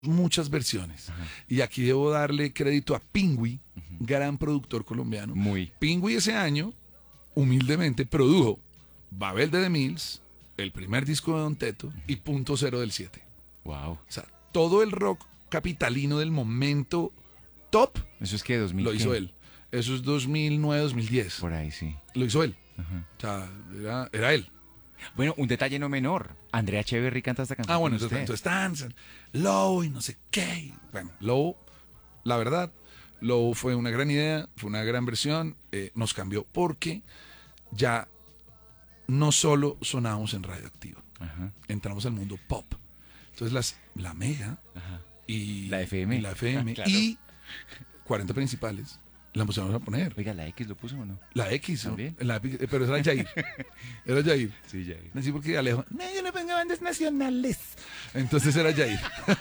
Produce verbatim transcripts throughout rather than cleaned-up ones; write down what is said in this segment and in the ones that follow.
muchas versiones. Ajá. Y aquí debo darle crédito a Pingüi, Ujú. gran productor colombiano. Muy. Pingüi ese año, humildemente, produjo Babel de The Mills, el primer disco de Don Teto y Punto Cero del siete. Wow. O sea, todo el rock capitalino del momento top Eso es que dos mil lo hizo ¿qué? él. Eso es dos mil nueve, dos mil diez. Por ahí, sí. Lo hizo él. Ajá. O sea, era, era él. Bueno, un detalle no menor. Andrea Echeverry canta esta canción Ah, bueno, con entonces, usted. entonces están Low y no sé qué. Bueno, Low, la verdad, Low fue una gran idea, fue una gran versión, eh, nos cambió porque ya no solo sonábamos en radioactivo, Ajá, entramos al mundo pop. Entonces las, la Mega ajá. y La F M. y la F M Ah, claro. y cuarenta principales la empezamos a poner. Oiga, ¿la X lo puso o no? La X, ¿no? ¿También? La, eh, pero era Jair. Era Jair. Sí, ya. No sé por qué Alejo. No, yo no pongo bandas nacionales. Entonces era Jair.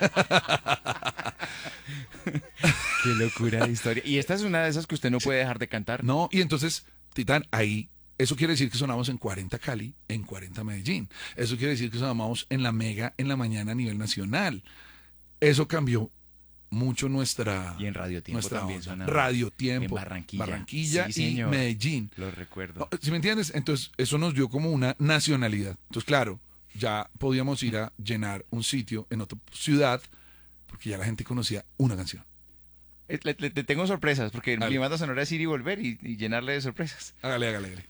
Qué locura de historia. Y esta es una de esas que usted no puede dejar de cantar. No, y entonces, Titán, ahí, eso quiere decir que sonamos en cuarenta Cali, en cuarenta Medellín. Eso quiere decir que sonamos en la Mega en la mañana a nivel nacional. Eso cambió mucho nuestra, Y en Radio Tiempo nuestra también onda. sonaba. Radio Tiempo, En Barranquilla. Barranquilla Sí, y señor. Medellín. Lo recuerdo. ¿Si me entiendes? Entonces, eso nos dio como una nacionalidad. Entonces, claro, ya podíamos ir a llenar un sitio en otra ciudad porque ya la gente conocía una canción. Eh, Le, le- le tengo sorpresas, porque Dale. mi banda sonora es ir y volver y, y llenarle de sorpresas. Hágale, hágale, hágale.